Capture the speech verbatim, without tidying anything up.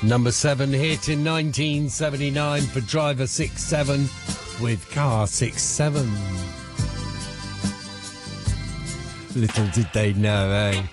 Number seven hit in nineteen seventy-nine for Driver six seven with Car six seven. Little did they know, eh?